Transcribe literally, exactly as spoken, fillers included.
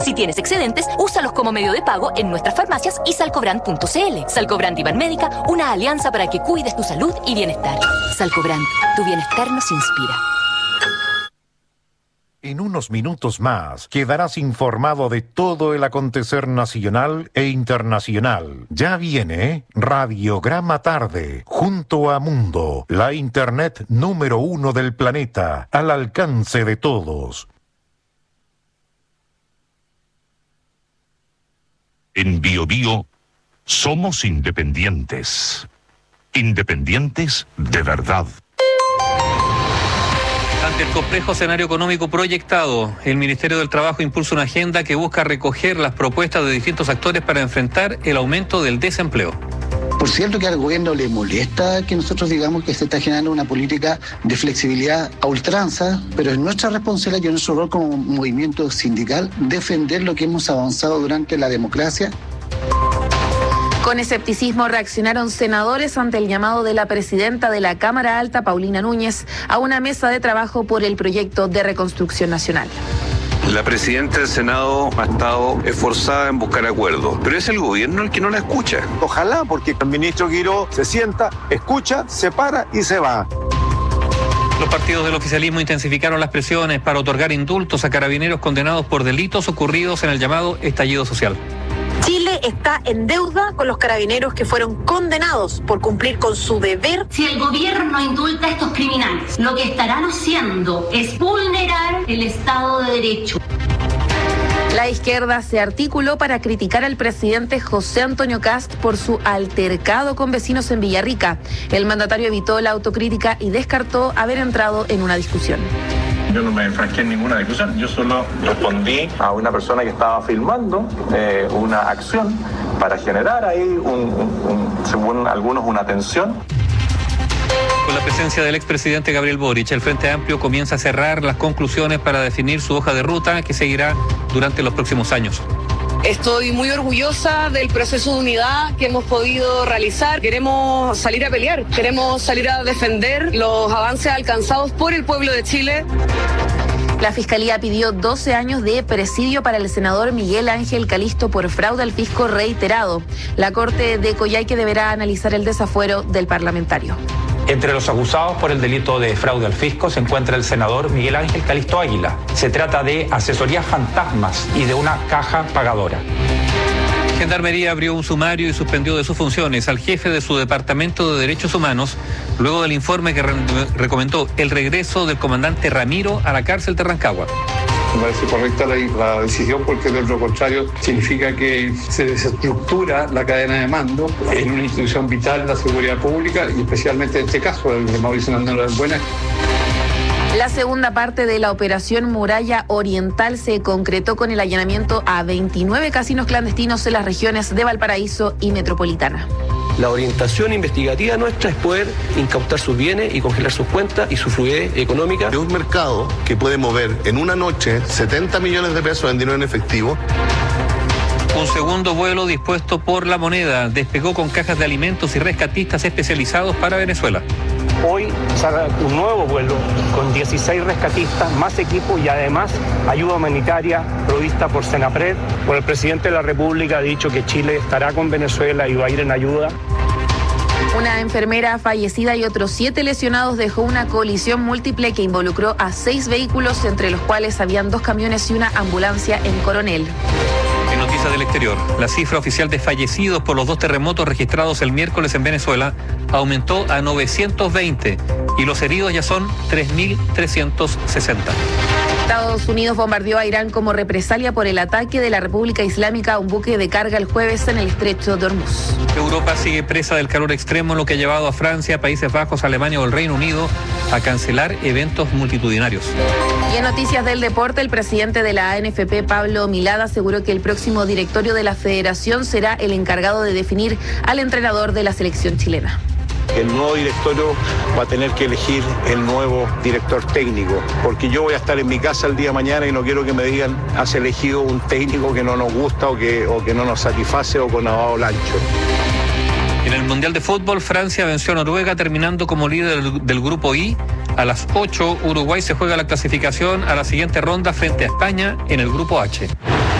Si tienes excedentes, úsalos como medio de pago en nuestras farmacias y salcobrand punto c l. Salcobrand y Banmédica, una alianza para que cuides tu salud y bienestar. Salcobrand, tu bienestar nos inspira. En unos minutos más quedarás informado de todo el acontecer nacional e internacional. Ya viene Radiograma Tarde, junto a Mundo, la internet número uno del planeta, al alcance de todos. En Bio Bio somos independientes. Independientes de verdad. Ante el complejo escenario económico proyectado, el Ministerio del Trabajo impulsa una agenda que busca recoger las propuestas de distintos actores para enfrentar el aumento del desempleo. Por cierto que al gobierno le molesta que nosotros digamos que se está generando una política de flexibilidad a ultranza, pero es nuestra responsabilidad y nuestro rol como movimiento sindical defender lo que hemos avanzado durante la democracia. Con escepticismo reaccionaron senadores ante el llamado de la presidenta de la Cámara Alta, Paulina Núñez, a una mesa de trabajo por el proyecto de reconstrucción nacional. La presidenta del Senado ha estado esforzada en buscar acuerdos, pero es el gobierno el que no la escucha. Ojalá, porque el ministro Guiró se sienta, escucha, se para y se va. Los partidos del oficialismo intensificaron las presiones para otorgar indultos a carabineros condenados por delitos ocurridos en el llamado estallido social. Chile está en deuda con los carabineros que fueron condenados por cumplir con su deber. Si el gobierno indulta a estos criminales, lo que estarán haciendo es vulnerar el Estado de Derecho. La izquierda se articuló para criticar al presidente José Antonio Kast por su altercado con vecinos en Villarrica. El mandatario evitó la autocrítica y descartó haber entrado en una discusión. Yo no me enfrasqué en ninguna discusión, yo solo respondí a una persona que estaba filmando eh, una acción para generar ahí, un, un, un, según algunos, una tensión. Con la presencia del expresidente Gabriel Boric, el Frente Amplio comienza a cerrar las conclusiones para definir su hoja de ruta que seguirá durante los próximos años. Estoy muy orgullosa del proceso de unidad que hemos podido realizar. Queremos salir a pelear, queremos salir a defender los avances alcanzados por el pueblo de Chile. La Fiscalía pidió doce años de presidio para el senador Miguel Ángel Calisto por fraude al fisco reiterado. La Corte de Coyhaique deberá analizar el desafuero del parlamentario. Entre los acusados por el delito de fraude al fisco se encuentra el senador Miguel Ángel Calisto Águila. Se trata de asesorías fantasmas y de una caja pagadora. Gendarmería abrió un sumario y suspendió de sus funciones al jefe de su Departamento de Derechos Humanos luego del informe que re- recomendó el regreso del comandante Ramiro a la cárcel de Rancagua. Me parece correcta la, la decisión porque de lo contrario significa que se desestructura la cadena de mando en una institución vital de la seguridad pública y especialmente en este caso, el de Mauricio Hernández Buena. La segunda parte de la operación Muralla Oriental se concretó con el allanamiento a veintinueve casinos clandestinos en las regiones de Valparaíso y Metropolitana. La orientación investigativa nuestra es poder incautar sus bienes y congelar sus cuentas y su fluidez económica. De un mercado que puede mover en una noche setenta millones de pesos en dinero en efectivo. Un segundo vuelo dispuesto por La Moneda despegó con cajas de alimentos y rescatistas especializados para Venezuela. Hoy sale un nuevo vuelo con dieciséis rescatistas, más equipo y además ayuda humanitaria provista por Senapred. Por el presidente de la República ha dicho que Chile estará con Venezuela y va a ir en ayuda. Una enfermera fallecida y otros siete lesionados dejó una colisión múltiple que involucró a seis vehículos, entre los cuales habían dos camiones y una ambulancia en Coronel. En noticias del exterior, la cifra oficial de fallecidos por los dos terremotos registrados el miércoles en Venezuela aumentó a novecientos veinte y los heridos ya son tres mil trescientos sesenta. Estados Unidos bombardeó a Irán como represalia por el ataque de la República Islámica a un buque de carga el jueves en el estrecho de Hormuz. Europa sigue presa del calor extremo, lo que ha llevado a Francia, Países Bajos, Alemania o el Reino Unido a cancelar eventos multitudinarios. Y en noticias del deporte, el presidente de la A N F P, Pablo Milad, aseguró que el próximo directorio de la federación será el encargado de definir al entrenador de la selección chilena. El nuevo directorio va a tener que elegir el nuevo director técnico, porque yo voy a estar en mi casa el día de mañana y no quiero que me digan has elegido un técnico que no nos gusta o que, o que no nos satisface o con lavado el ancho. En el Mundial de Fútbol, Francia venció a Noruega terminando como líder del, del grupo I. A las ocho, Uruguay se juega la clasificación a la siguiente ronda frente a España en el grupo H.